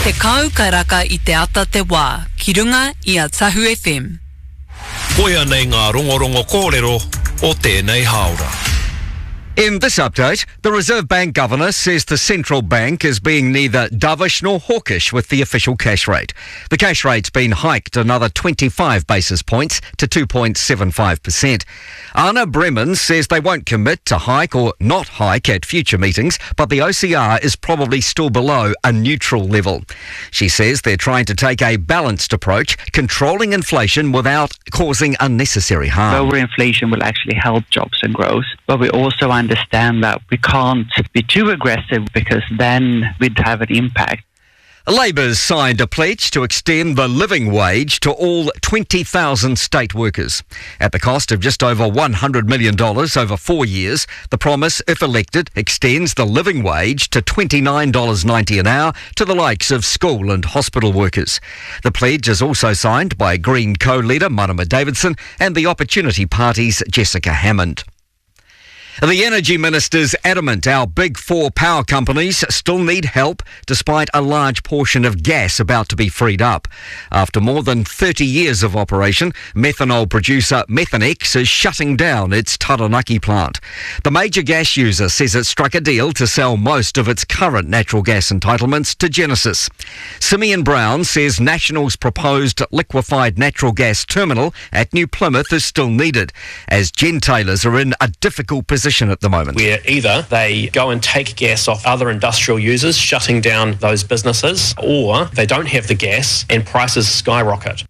Te kau kairaka I te ata te wā, ki runga I a Tahu FM. Koia nei ngā rongorongo kōrero o tēnei haora. In this update, the Reserve Bank Governor says the central bank is being neither dovish nor hawkish with the official cash rate. The cash rate's been hiked another 25 basis points to 2.75%. Anna Bremen says they won't commit to hike or not hike at future meetings, but the OCR is probably still below a neutral level. She says they're trying to take a balanced approach, controlling inflation without causing unnecessary harm. Lower inflation will actually help jobs and growth, but we also understand that we can't be too aggressive because then we'd have an impact. Labour's signed a pledge to extend the living wage to all 20,000 state workers. At the cost of just over $100 million over 4 years, the promise, if elected, extends the living wage to $29.90 an hour to the likes of school and hospital workers. The pledge is also signed by Green co-leader Marama Davidson and the Opportunity Party's Jessica Hammond. The Energy Minister's adamant our big four power companies still need help despite a large portion of gas about to be freed up. After more than 30 years of operation, methanol producer Methanex is shutting down its Taranaki plant. The major gas user says it struck a deal to sell most of its current natural gas entitlements to Genesis. Simeon Brown says National's proposed liquefied natural gas terminal at New Plymouth is still needed, as gentailers are in a difficult position at the moment. Where either they go and take gas off other industrial users, shutting down those businesses, or they don't have the gas and prices skyrocket.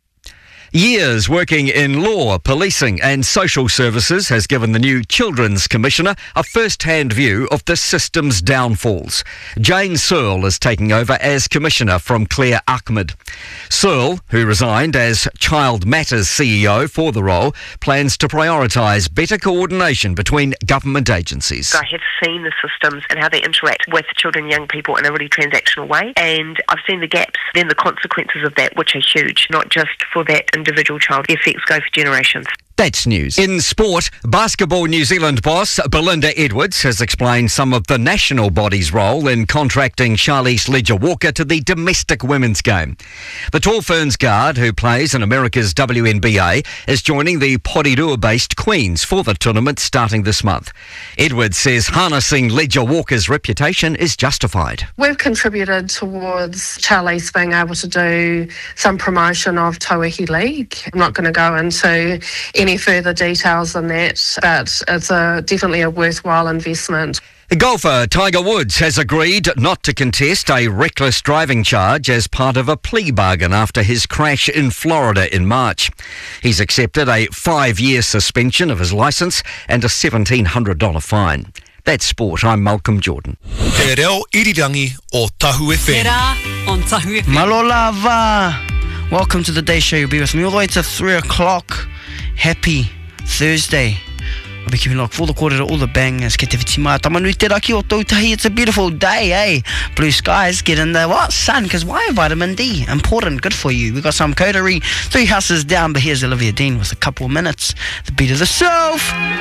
Years working in law, policing and social services has given the new Children's Commissioner a first-hand view of the system's downfalls. Jane Searle is taking over as Commissioner from Claire Ahmed. Searle, who resigned as Child Matters CEO for the role, plans to prioritise better coordination between government agencies. I have seen the systems and how they interact with children and young people in a really transactional way, and I've seen the gaps, then the consequences of that, which are huge, not just for that individual child. The effects go for generations. That's news. In sport, Basketball New Zealand boss Belinda Edwards has explained some of the national body's role in contracting Charlize Leger-Walker to the domestic women's game. The Tall Ferns guard, who plays in America's WNBA, is joining the Porirua-based Queens for the tournament starting this month. Edwards says harnessing Leger-Walker's reputation is justified. We've contributed towards Charlize being able to do some promotion of Tauihi League. I'm not going to go into any further details than that, but it's definitely a worthwhile investment. Golfer Tiger Woods has agreed not to contest a reckless driving charge as part of a plea bargain after his crash in Florida in March. He's accepted a 5-year suspension of his licence and a $1,700 fine. That's sport. I'm Malcolm Jordan. Te reo irirangi o Tahu FM. Te rā on Tahu FM. Malolava! Welcome to the day show. You'll be with me all the way to 3 o'clock. Happy Thursday. I'll be keeping locked for the quarter to all the bangers. Ke te whitima tamanui te raki o tautahi. It's a beautiful day, eh? Blue skies, get in the sun, because why? Vitamin D, important, good for you. We got some coterie, 3 houses down, but here's Olivia Dean with a couple of minutes. The beat of the South.